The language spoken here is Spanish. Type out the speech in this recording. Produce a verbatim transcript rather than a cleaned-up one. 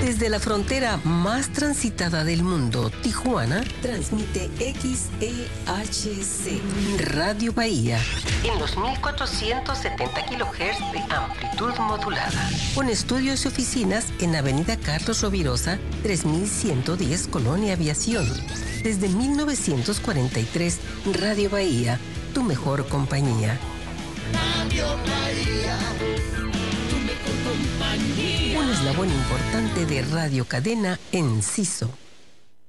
Desde la frontera más transitada del mundo, Tijuana, transmite X E H C, Radio Bahía, en los mil cuatrocientos setenta kilohertz de amplitud modulada. Con estudios y oficinas en Avenida Carlos Rovirosa, tres mil ciento diez, Colonia Aviación. Desde mil novecientos cuarenta y tres, Radio Bahía, tu mejor compañía. Radio Bahía, tu mejor compañía. Un eslabón importante de Radio Cadena Enciso.